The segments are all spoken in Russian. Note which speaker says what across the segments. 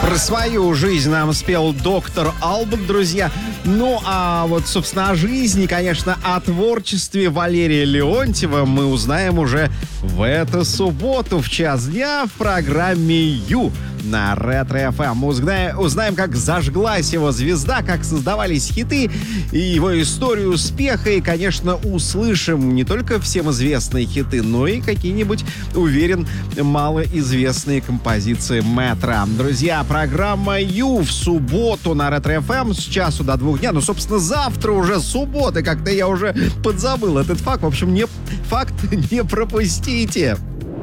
Speaker 1: Про свою жизнь нам спел доктор Албан, друзья. Ну, а вот, собственно, о жизни, конечно, о творчестве Валерия Леонтьева мы узнаем уже в эту субботу в час дня в программе «Ю» на Ретро-ФМ. Мы узнаем, как зажглась его звезда, как создавались хиты и его историю успеха. И, конечно, услышим не только всем известные хиты, но и какие-нибудь, уверен, малоизвестные композиции Метро. Друзья, программа «Ю» в субботу на Ретро-ФМ с часу до 2 дня. Ну, собственно, завтра уже суббота. Как-то я уже подзабыл этот факт. В общем, факт не пропустите.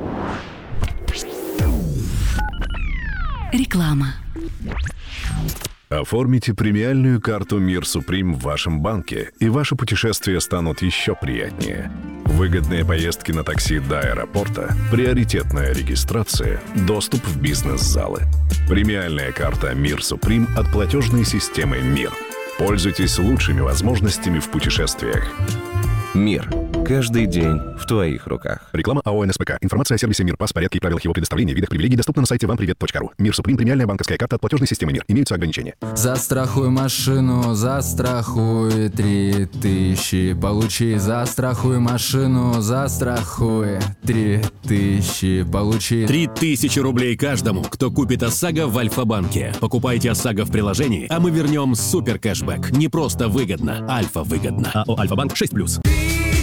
Speaker 2: Реклама.
Speaker 3: Оформите премиальную карту «Мир Суприм» в вашем банке, и ваши путешествия станут еще приятнее. Выгодные поездки на такси до аэропорта, приоритетная регистрация, доступ в бизнес-залы. Премиальная карта «Мир Суприм» от платежной системы «Мир». Пользуйтесь лучшими возможностями в путешествиях.
Speaker 4: «Мир». Каждый день в твоих руках.
Speaker 3: Реклама АО НСПК. Информация о сервисе «Мир Пас», порядке и правилах его предоставления, видах привилегий доступна на сайте вампривет.ру. «Мир Суприм» — премиальная банковская карта от платежной системы «Мир». Имеются ограничения.
Speaker 5: Застрахуй машину, застрахуй 3000. Получи, застрахуй машину, застрахуй 3000. Получи
Speaker 6: 3000 рублей каждому, кто купит ОСАГО в Альфа-банке. Покупайте ОСАГО в приложении, а мы вернем супер кэшбэк. Не просто выгодно, Альфа выгодно. АО «Альфа-банк» 6+.